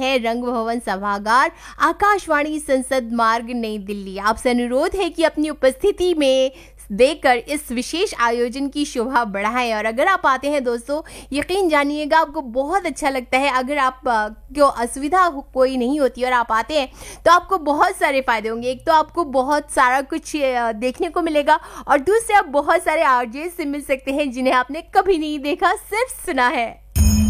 हैं रंग भवन सभागार, आकाशवाणी संसद मार्ग, नई दिल्ली। आपसे अनुरोध है कि अपनी उपस्थिति में देकर इस विशेष आयोजन की शोभा बढ़ाएं। और अगर आप आते हैं दोस्तों, यकीन जानिएगा आपको बहुत अच्छा लगता है। अगर आप को असुविधा कोई नहीं होती और आप आते हैं तो आपको बहुत सारे फायदे होंगे। एक तो आपको बहुत सारा कुछ देखने को मिलेगा, और दूसरे आप बहुत सारे आरजे से मिल सकते हैं जिन्हें आपने कभी नहीं देखा, सिर्फ सुना है।